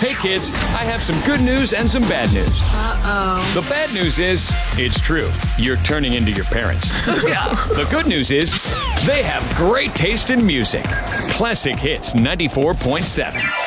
Hey kids, I have some good news and some bad news. Uh-oh. The bad news is, it's true. You're turning into your parents. The good news is, they have great taste in music. Classic Hits 94.7.